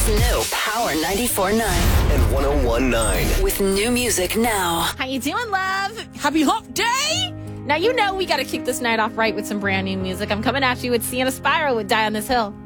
Kig's new Power 94.9 and 101.9. with new music now. How you doing, love? Happy hump day? Now, you know we got to kick this night off right with some brand new music. I'm coming at you with Sienna Spiral with Die on This Hill.